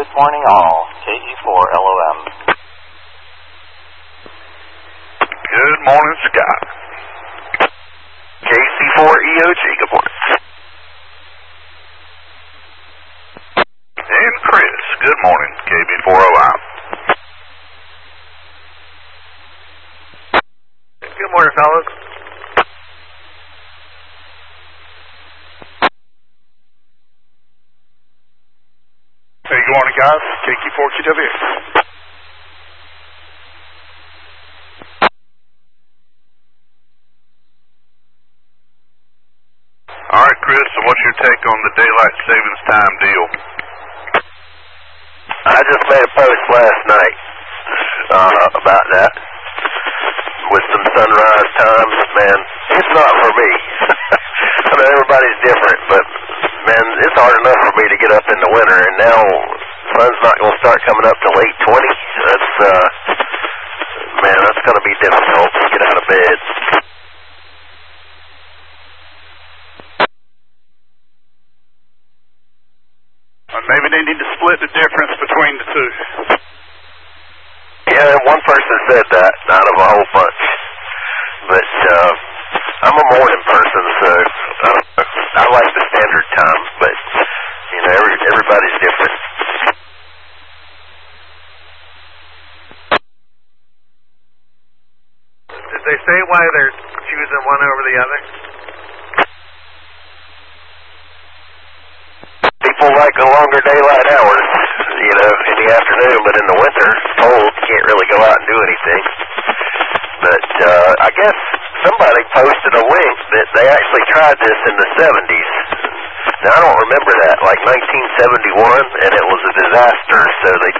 Good morning all, KE4LOM. Good morning, Scott. KC4EOG, good morning. And Chris, good morning, KB4OI. Good morning, fellas. Hey, good morning, guys. KQ4QW. All right, Chris, so what's your take on the daylight savings time deal? I just made a post last night about that with some sunrise times. Man, it's not for me. I know everybody's different, but man, it's hard enough for me to get up in the winter, and now sun's not going to start coming up till 8:20. That's going to be difficult to get out of bed. Maybe they need to split the difference between the two. Yeah, one person said that out of a whole bunch. But I'm a morning person, so I like the standard time. But you know, everybody's different. Did they say why they're choosing one over the other? People like the longer daylight hours, you know, in the afternoon, but in the winter, it's cold, you can't really go out and do anything. But I guess somebody posted a link that they actually tried this in the 70s. Now, I don't remember that, like 1971, and it was a disaster, so they